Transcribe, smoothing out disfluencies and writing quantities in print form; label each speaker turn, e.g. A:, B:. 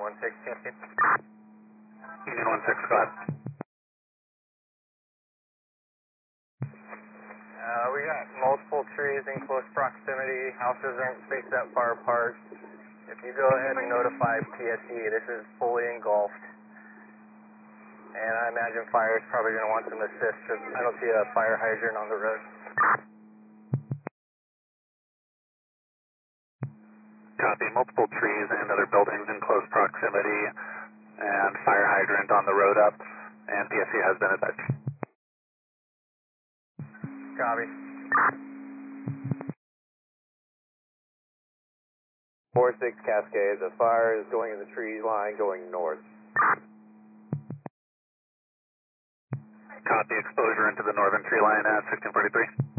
A: 16.
B: Union 16, go ahead.
A: We got multiple trees in close proximity. Houses aren't spaced that far apart. If you go ahead and notify PSE, this is fully engulfed. And I imagine fire is probably going to want some assist because I don't see a fire hydrant on the road.
B: Copy. Multiple trees and other buildings in close proximity, and fire hydrant on the road up, and PSE has been advised.
A: Copy. 4-6 Cascade, the fire is going in the tree line going north.
B: Copy. Exposure into the northern tree line at 1643.